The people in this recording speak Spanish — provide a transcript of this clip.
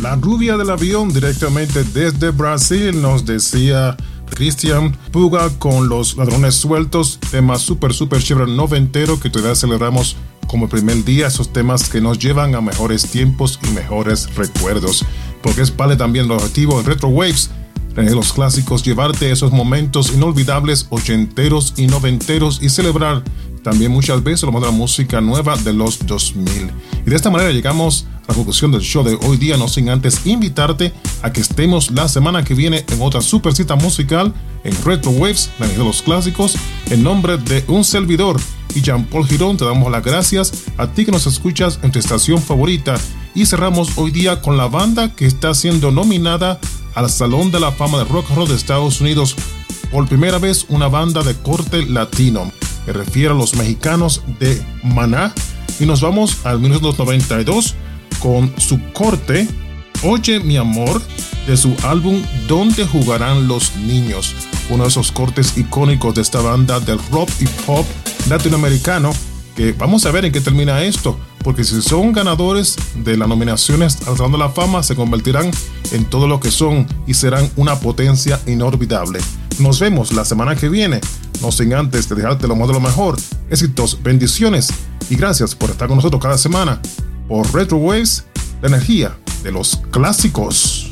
La rubia del avión directamente desde Brasil nos decía Cristian Puga con Los Ladrones Sueltos, tema súper chévere noventero que todavía celebramos como el primer día, esos temas que nos llevan a mejores tiempos y mejores recuerdos, porque es parte también del objetivo en Retro Waves, de los clásicos, llevarte esos momentos inolvidables ochenteros y noventeros y celebrar también muchas veces lo más de la música nueva de los 2000. Y de esta manera llegamos a la conclusión del show de hoy día, no sin antes invitarte a que estemos la semana que viene en otra super cita musical en Retro Waves, la de los clásicos. En nombre de un servidor y Jean-Paul Girón, te damos las gracias a ti que nos escuchas en tu estación favorita y cerramos hoy día con la banda que está siendo nominada al Salón de la Fama de Rock and Roll de Estados Unidos por primera vez, una banda de corte latino. Me refiero a los mexicanos de Maná y nos vamos al 1992 con su corte Oye mi amor de su álbum Donde jugarán los niños, uno de esos cortes icónicos de esta banda del rock y pop latinoamericano, que vamos a ver en qué termina esto, porque si son ganadores de las nominaciones al Salón de la Fama se convertirán en todo lo que son y serán una potencia inolvidable. Nos vemos la semana que viene, no sin antes de dejarte lo más de lo mejor. Éxitos, bendiciones y gracias por estar con nosotros cada semana por Retro Waves, la energía de los clásicos.